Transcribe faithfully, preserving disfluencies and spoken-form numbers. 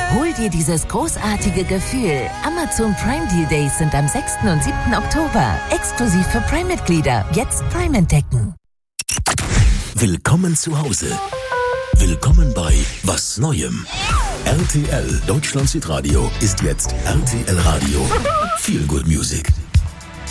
Hol dir dieses großartige Gefühl. Amazon Prime Deal Days sind am sechsten und siebten Oktober. Exklusiv für Prime-Mitglieder. Jetzt Prime entdecken. Willkommen zu Hause. Willkommen bei Was Neuem. R T L Deutschland Südradio ist jetzt R T L Radio. Feel Good Music.